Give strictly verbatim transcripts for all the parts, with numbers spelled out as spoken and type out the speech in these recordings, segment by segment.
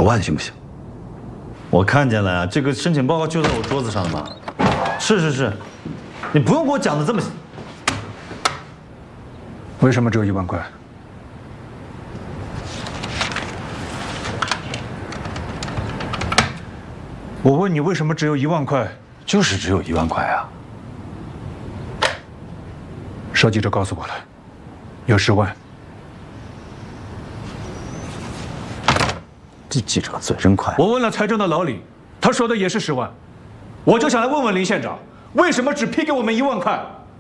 万行不行？我看见了呀，这个申请报告就在我桌子上的嘛。是是是，你不用给我讲的这么。 为什么只有一万块？我问你为什么只有一万块？ 就是只有一万块啊。 邵记者告诉我了，有十万。 这记者嘴真快。 我问了财政的老李，他说的也是十万。我就想来问问林县长，为什么只批给我们一万块？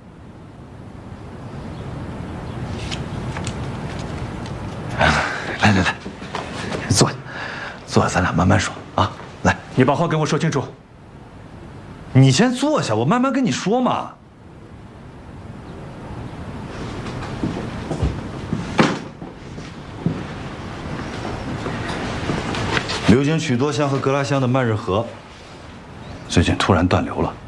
来来来，坐下，坐下，咱俩慢慢说啊。来， 你把话跟我说清楚。 你先坐下，我慢慢跟你说嘛。流经曲多乡和格拉乡的曼日河，最近突然断流了。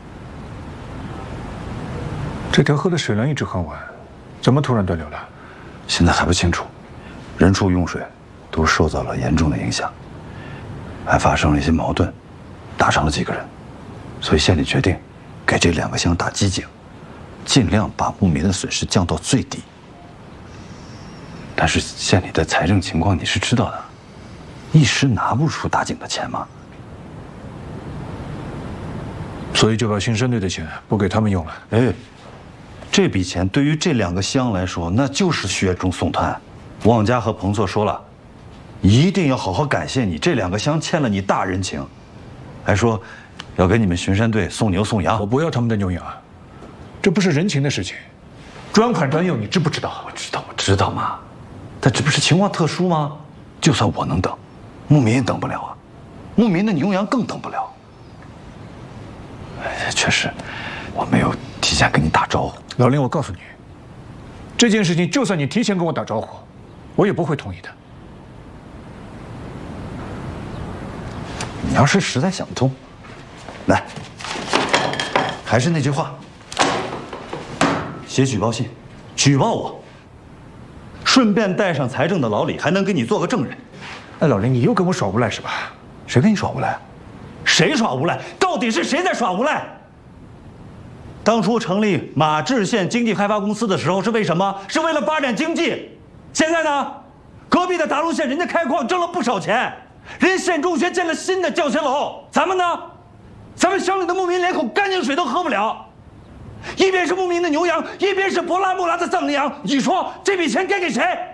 这条河的水量一直很稳，怎么突然断流了？ 现在还不清楚，人畜用水都受到了严重的影响，还发生了一些矛盾，打伤了几个人，所以县里决定给这两个乡打机警，尽量把牧民的损失降到最低。但是县里的财政情况你是知道的。一时拿不出打井的钱吗？ 所以就把新生队的钱不给他们用了。 哎，这笔钱对于这两个乡来说，那就是雪中送炭。旺家和彭措说了，一定要好好感谢你，这两个乡欠了你大人情，还说要给你们巡山队送牛送羊。 我不要他们的牛羊，这不是人情的事情，专款专用，你知不知道？ 我知道，我知道嘛，但这不是情况特殊吗？就算我能等。牧民也等不了啊，牧民的牛羊更等不了。哎，确实，我没有提前跟你打招呼。 老林，我告诉你，这件事情就算你提前跟我打招呼，我也不会同意的。 你要是实在想不通，来，还是那句话，写举报信，举报我，顺便带上财政的老李，还能给你做个证人。 哎，老林，你又跟我耍无赖是吧？ 谁跟你耍无赖？谁耍无赖？到底是谁在耍无赖？当初成立马志县经济开发公司的时候是为什么？是为了发展经济。现在呢，隔壁的达龙县人家开矿挣了不少钱，人县中学建了新的教学楼，咱们呢，咱们乡里的牧民连口干净水都喝不了。一边是牧民的牛羊，一边是博拉木拉的藏羚羊，你说这笔钱该给谁？